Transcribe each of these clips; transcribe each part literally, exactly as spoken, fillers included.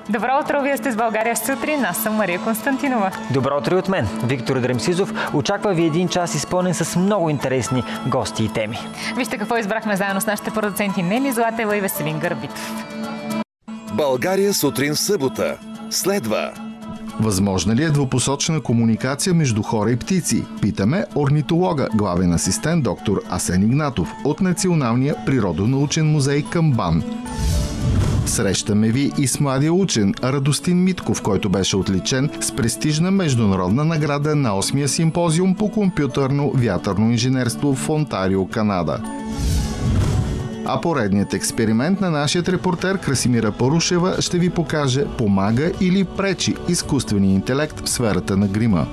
Добро утро, вие сте с България сутрин. Аз съм Мария Константинова. Добро утро и от мен. Виктор Дремсизов. Очаква ви един час изпълнен с много интересни гости и теми. Вижте какво избрахме заедно с нашите продуценти Нели Златева и Веселин Гърбитов. България сутрин в събота. Следва. Възможна ли е двупосочна комуникация между хора и птици? Питаме орнитолога, главен асистент доктор Асен Игнатов от Националния природонаучен музей към БАН. Срещаме ви и с младия учен Радостин Митков, който беше отличен с престижна международна награда на осмия симпозиум по компютърно вятърно инженерство в Онтарио, Канада. А поредният експеримент на нашия репортер Красимира Порушева ще ви покаже помага или пречи изкуствения интелект в сферата на грима.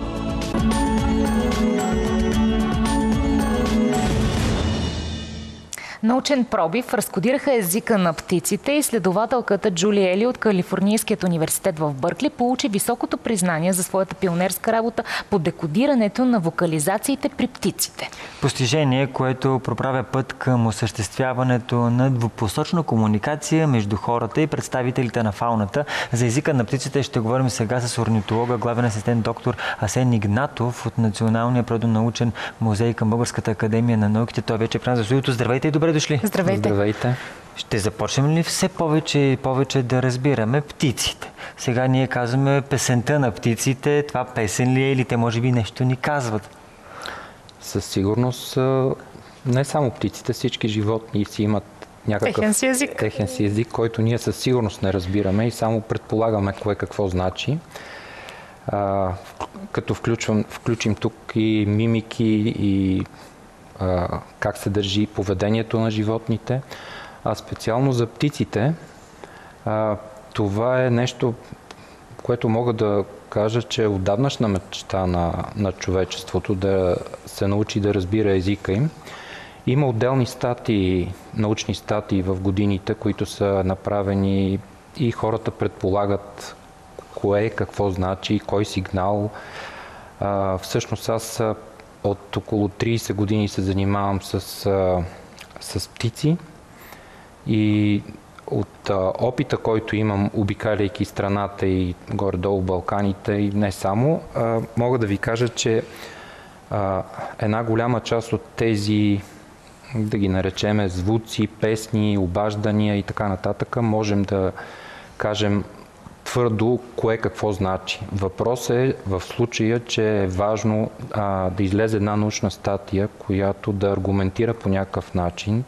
Научен пробив разкодираха езика на птиците и следователката Джули Ели от Калифорнийският университет в Бъркли получи високото признание за своята пионерска работа по декодирането на вокализациите при птиците. Постижение, което проправя път към осъществяването на двупосочна комуникация между хората и представителите на фауната. За езика на птиците ще говорим сега с орнитолога, главен асистент доктор Асен Игнатов от Националния природонаучен музей към Българската академия на науките. Той вече е прямо за студиото. Здравейте и добре дошли. Здравейте. Здравейте. Ще започнем ли все повече и повече да разбираме птиците? Сега ние казваме песента на птиците. Това песен ли е или те може би нещо ни казват? Със сигурност не само птиците, всички животни си имат някакъв техен си език, техен си език, който ние със сигурност не разбираме и само предполагаме кое какво значи. А, като включвам, включим тук и мимики и а, как се държи поведението на животните. А специално за птиците, а, това е нещо, което мога да кажа, че е отдавнашна мечта на, на човечеството да се научи да разбира езика им. Има отделни статии, научни статии в годините, които са направени и хората предполагат кое, какво значи, кой сигнал. А, всъщност аз от около трийсет години се занимавам с, а, с птици и от а, опита, който имам, обикаляйки страната и горе-долу Балканите и не само, а, мога да ви кажа, че а, една голяма част от тези, да ги наречеме, звуци, песни, обаждания и така нататък, можем да кажем твърдо кое какво значи. Въпросът е в случая, че е важно а, да излезе една научна статия, която да аргументира по някакъв начин,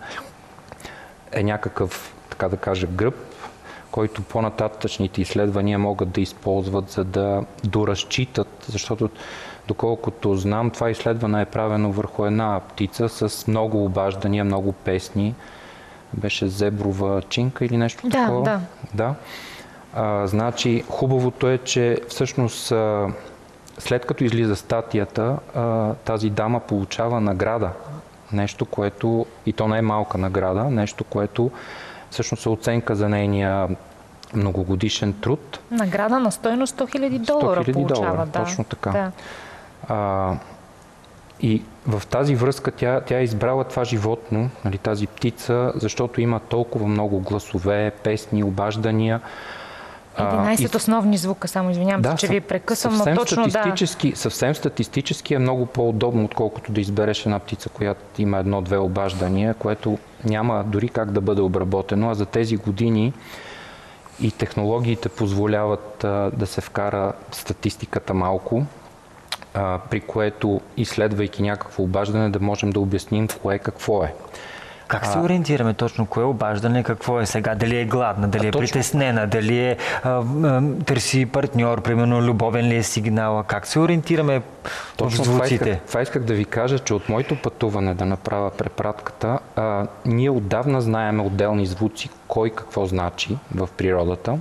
е някакъв, така да кажа, гръб, който по-нататъчните изследвания могат да използват, за да доразчитат, защото доколкото знам, това изследване е правено върху една птица с много обаждания, много песни. Беше зеброва чинка или нещо да, такова. Да, да. А, значи, хубавото е, че всъщност а, след като излиза статията, а, тази дама получава награда. Нещо, което, и то не е малка награда, нещо, което всъщност е оценка за нейния многогодишен труд. Награда на стойност сто хиляди долара получава. Долара, да. Точно така. Да. А, и в тази връзка тя, тя е избрала това животно, нали, тази птица, защото има толкова много гласове, песни, обаждания. единайсет и... основни звука, само извинявам да, се, че ви прекъсвам, но точно статистически, да. Съвсем статистически е много по-удобно, отколкото да избереш една птица, която има едно-две обаждания, което няма дори как да бъде обработено, а за тези години и технологиите позволяват а, да се вкара статистиката малко, а, при което, изследвайки някакво обаждане, да можем да обясним кое какво е. Как се ориентираме точно? Кое е обаждане? Какво е сега? Дали е гладна? Дали е точно притеснена? Дали е а, а, търси партньор? Примерно любовен ли е сигнала? Как се ориентираме точно в звуците? Това исках, това исках да ви кажа, че от моето пътуване да направя препратката, а, ние отдавна знаем отделни звуци, кой какво значи в природата.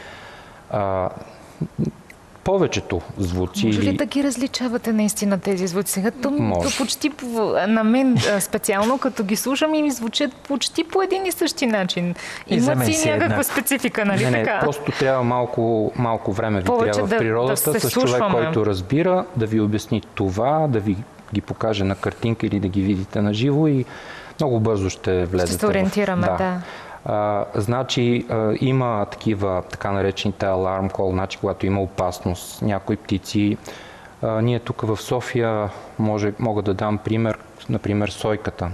А, повечето звуци... Може ли или... да ги различавате наистина тези звуци? Сега то, то почти на мен специално, като ги слушам, и ми звучат почти по един и същи начин. Има си някаква една специфика, нали не, не, така? Просто трябва малко, малко време ви повече трябва да, в природата да с слушваме. човек, който разбира, да ви обясни това, да ви ги покаже на картинка или да ги видите на живо и много бързо ще влезете. Ще се ориентираме, в... да. да. А, значи а, има такива така наречените alarm call, значи когато има опасност, някои птици. А, ние тук в София може, мога да дам пример, например сойката.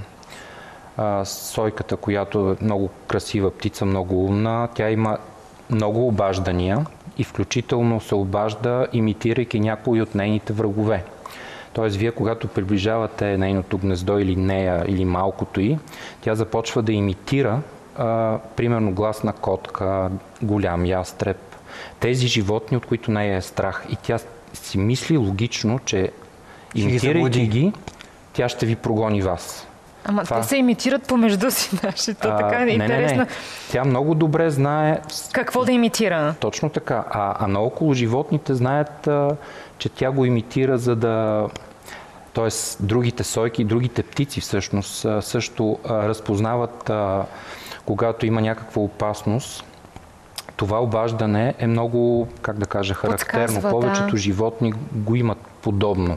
А, сойката, която е много красива птица, много умна, тя има много обаждания и включително се обажда, имитирайки някои от нейните врагове. Тоест, вие когато приближавате нейното гнездо или нея, или малкото й, тя започва да имитира, а, примерно глас на котка, голям ястреб, тези животни, от които нея е страх. И тя си мисли логично, че имитирайки ги, тя ще ви прогони вас. Ама Това... те се имитират помежду си, наши. То така е не, интересно. Не, не. Тя много добре знае... Какво да имитира? Точно така. А, а наоколо животните знаят, а, че тя го имитира, за да... Тоест, другите сойки и другите птици всъщност а, също а, разпознават, а, когато има някаква опасност. Това обаждане е много, как да кажа, характерно. Подсказва, Повечето да. животни го имат подобно.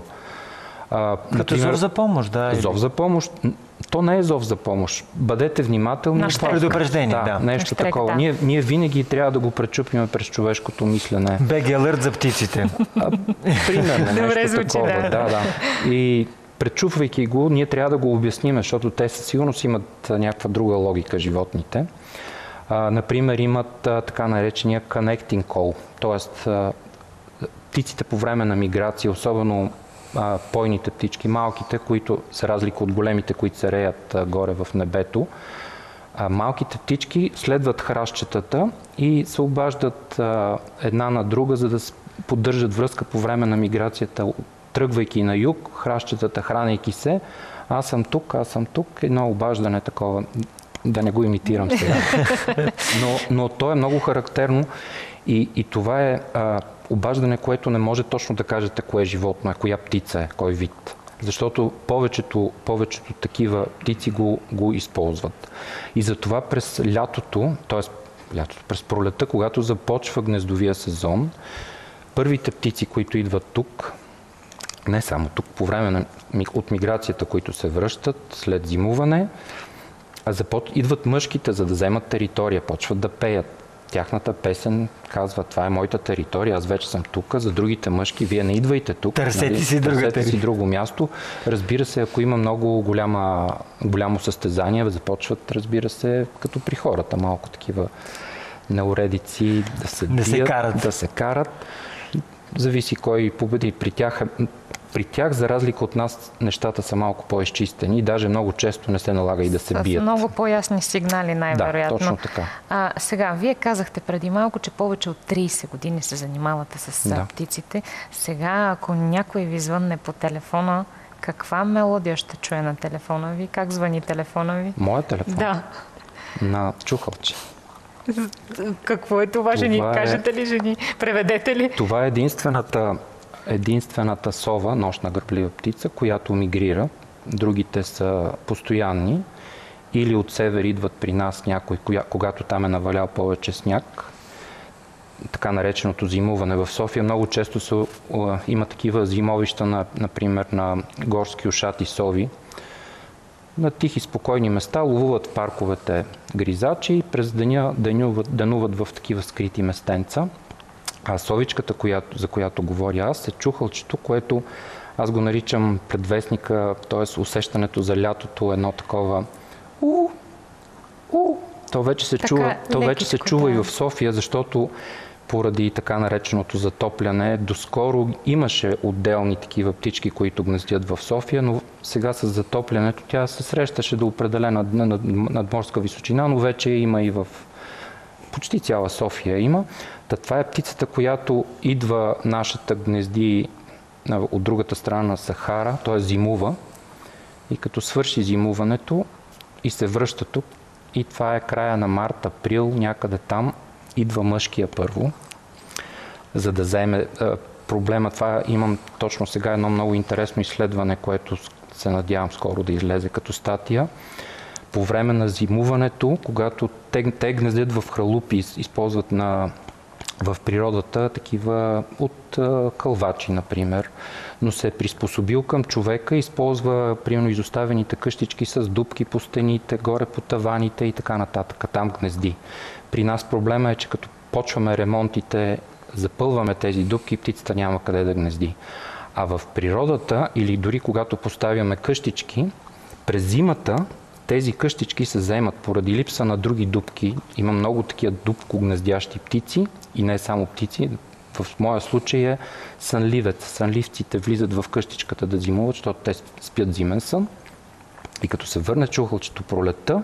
А, Като например, зов за помощ, да. Зов за помощ. То не е зов за помощ. Бъдете внимателни. На щрек. Предупреждение, да. да. Нещо На щрек, такова. да. Ние, ние винаги трябва да го пречупим през човешкото мислене. би джи Alert за птиците. А, примерно, Добре нещо звучи, такова. да. Да, да. И пречупвайки го, ние трябва да го обясним, защото те със сигурност имат някаква друга логика, животните. А, например, имат а, така наречения connecting call, т.е. птиците по време на миграция, особено а, пойните птички, малките, които се разлика от големите, които се реят а, горе в небето. А, малките птички следват храстчетата и се обаждат а, една на друга, за да поддържат връзка по време на миграцията, тръгвайки на юг, храстчетата хранейки се. Аз съм тук, аз съм тук. Едно обаждане такова, да не го имитирам сега. Но, но то е много характерно и, и това е а, обаждане, което не може точно да кажете кое животно е, коя птица е, кой вид. Защото повечето, повечето такива птици го, го използват. И затова през лятото, т.е. лятото, през пролетта, когато започва гнездовия сезон, първите птици, които идват тук, не само тук, по време на, от миграцията, които се връщат след зимуване, а запот... идват мъжките, за да вземат територия, почват да пеят. Тяхната песен казва, това е моята територия, аз вече съм тук, за другите мъжки, вие не идвайте тук. Търсете нали? си друга Търсете си територия. друго място. Разбира се, ако има много голяма, голямо състезание, започват, разбира се, като при хората, малко такива неуредици, да се Да се бият, карат. да се карат. Зависи кой победи. При тях, при тях, за разлика от нас, нещата са малко по-изчистени и даже много често не се налага и да се С бият. много по-ясни сигнали, най-вероятно. Да, точно така. А, сега, вие казахте преди малко, че повече от трийсет години се занимавате с Да. птиците. Сега, ако някой ви звънне по телефона, каква мелодия ще чуе на телефона ви? Как звъни телефона ви? Моя телефон Да. на чухалче. Какво е това, жени? Това е- Кажете ли, жени? Преведете ли? Това е единствената, единствената сова, нощна гръблива птица, която мигрира. Другите са постоянни. Или от север идват при нас някой, коя- когато там е навалял повече сняг. Така нареченото зимуване в София. Много често се, а, има такива зимовища, на, например, на горски ушати сови. На тихи, спокойни места ловуват в парковете гризачи и през деня денуват, денуват в такива скрити местенца. А совичката, която, за която говоря аз, е чухалчето, което аз го наричам предвестника, т.е. усещането за лятото, едно такова у, у. То вече се Така, чува, то вече лекичко, се чува да. и в София, защото поради така нареченото затопляне, доскоро имаше отделни такива птички, които гнездят в София, но сега с затоплянето тя се срещаше до определена надморска височина, но вече има и в почти цяла София има. Та това е птицата, която идва нашата гнезди от другата страна на Сахара, т.е. зимува. И като свърши зимуването и се връща тук, и това е края на март, април, някъде там, идва мъжкия първо, за да вземе проблема. Това имам точно сега едно много интересно изследване, което се надявам скоро да излезе като статия. По време на зимуването, когато те, те гнездят в хралупи, използват на в природата такива от а, кълвачи, например, но се е приспособил към човека, използва, примерно, изоставените къщички с дупки по стените, горе по таваните и така нататък. Там гнезди. При нас проблема е, че като почваме ремонтите, запълваме тези дупки, птицата няма къде да гнезди. А в природата, или дори когато поставяме къщички, през зимата тези къщички се заемат поради липса на други дупки. Има много такива дупко гнездящи птици и не само птици. В моя случай е сънливец. Сънливците влизат в къщичката да зимуват, защото те спят зимен сън. И като се върне чухълчето пролетта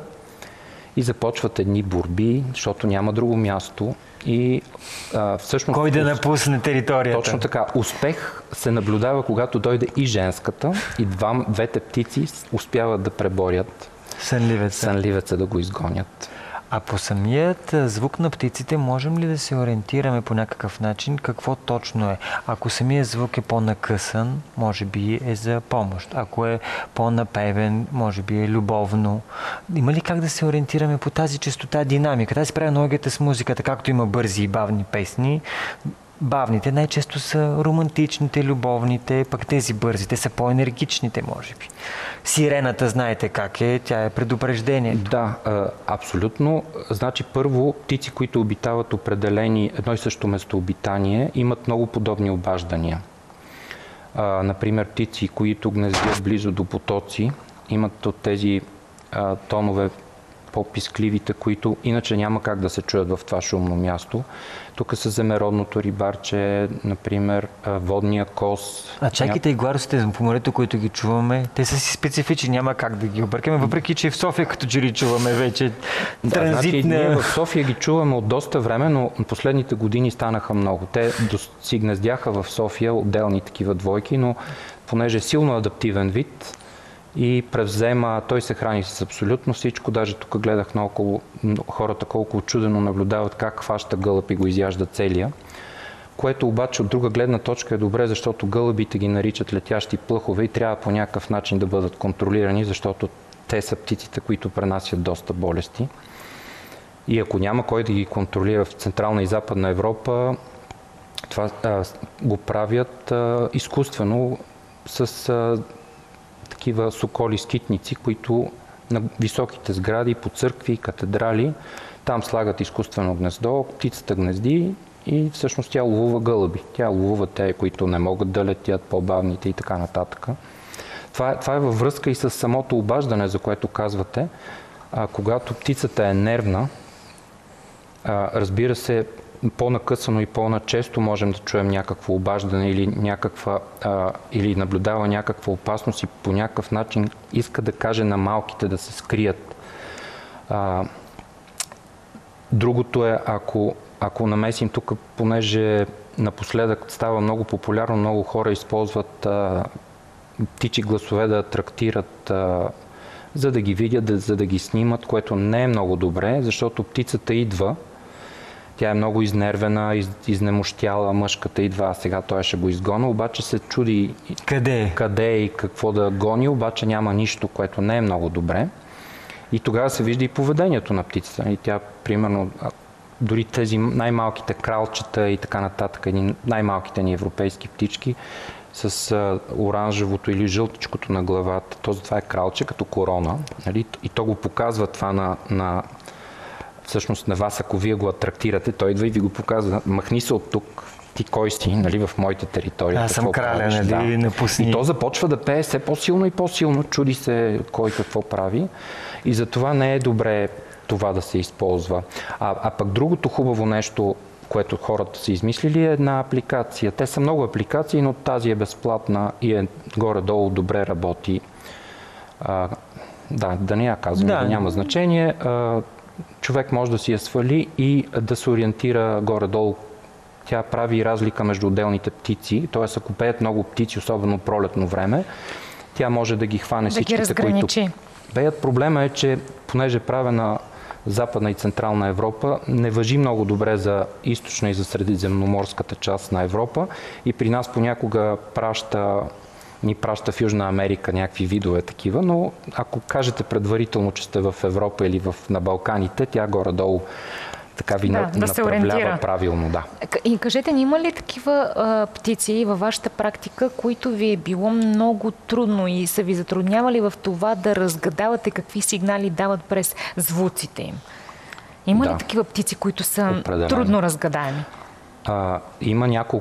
и започват едни борби, защото няма друго място. И а, всъщност... Кой да напусне територията? Точно така. Успех се наблюдава, когато дойде и женската, и два, двете птици успяват да преборят сънливеца. сънливеца, да го изгонят. А по самият звук на птиците можем ли да се ориентираме по някакъв начин какво точно е? Ако самият звук е по-накъсан, може би е за помощ. Ако е по-напевен, може би е любовно. Има ли как да се ориентираме по тази честота, динамика? Тази прави аналогията с музиката, както има бързи и бавни песни. Бавните най-често са романтичните, любовните, пък тези бързите са по-енергичните, може би. Сирената, знаете как е, тя е предупреждение. Да, абсолютно. Значи първо, птици, които обитават определени едно и също местообитание, имат много подобни обаждания. Например, птици, които гнездят близо до потоци, имат от тези тонове по-пискливите, които иначе няма как да се чуят в това шумно място. Тук са земеродното рибарче, например, водния кос. А чайките и гларусите по морето, които ги чуваме, те са си специфични, няма как да ги объркаме, въпреки че в София като че ли чуваме вече да, транзитна... Значи, ние в София ги чуваме от доста време, но последните години станаха много. Те си гнездяха в София отделни такива двойки, но понеже е силно адаптивен вид, и превзема, той се храни с абсолютно всичко. Даже тук гледах наоколо хората колко очудено наблюдават как хваща гълъб и го изяжда целия. Което обаче от друга гледна точка е добре, защото гълъбите ги наричат летящи плъхове и трябва по някакъв начин да бъдат контролирани, защото те са птиците, които пренасят доста болести. И ако няма кой да ги контролира в Централна и Западна Европа, това а, го правят а, изкуствено с а, такива соколи-скитници, които на високите сгради, по църкви, катедрали, там слагат изкуствено гнездо, птицата гнезди и всъщност тя ловува гълъби. Тя ловува те, които не могат да летят, по-бавните и така нататък. Това, това е във връзка и с самото обаждане, за което казвате. А, когато птицата е нервна, а, разбира се, по-накъсано и по-начесто можем да чуем някакво обаждане или, някаква, а, или наблюдава някаква опасност и по някакъв начин иска да каже на малките да се скрият. А, другото е, ако, ако намесим тук, понеже напоследък става много популярно, много хора използват а, птичи гласове да атрактират, а, за да ги видят, да, за да ги снимат, което не е много добре, защото птицата идва. Тя е много изнервена, из, изнемощяла, мъжката идва, а сега той ще го изгоня, обаче се чуди къде? къде и какво да гони, обаче няма нищо, което не е много добре. И тогава се вижда и поведението на птицата. И тя, примерно, дори тези най-малките кралчета и така нататък, най-малките ни европейски птички, с а, оранжевото или жълтичкото на главата, то това е кралче като корона, нали? И то го показва това на, на всъщност на вас, ако вие го атрактирате, той идва и ви го показва. Махни се от тук, ти кой си, нали, в моите територии. Аз съм краля, нали, да. напусни. И то започва да пее все по-силно и по-силно, чуди се кой какво прави. И затова не е добре това да се използва. А, а пък другото хубаво нещо, което хората са измислили, е една апликация. Те са много апликации, но тази е безплатна и е горе-долу добре работи. А, да, да не я казвам, да. Да няма значение. А, човек може да си я свали и да се ориентира горе-долу. Тя прави разлика между отделните птици, т.е. ако пеят много птици, особено пролетно време, тя може да ги хване да всичките, ги които пеят. Проблема е, че понеже е правена Западна и Централна Европа, не важи много добре за източна и за средиземноморската част на Европа и при нас понякога праща ни праща в Южна Америка някакви видове такива, но ако кажете предварително, че сте в Европа или в, на Балканите, тя горе-долу така ви Да, на- да се направлява ориентира. правилно. Да. И кажете ни, има ли такива а, птици във вашата практика, които ви е било много трудно и са ви затруднявали в това да разгадавате какви сигнали дават през звуците им? Има Да. ли такива птици, които са Определено. трудно разгадаеми? А, има няколко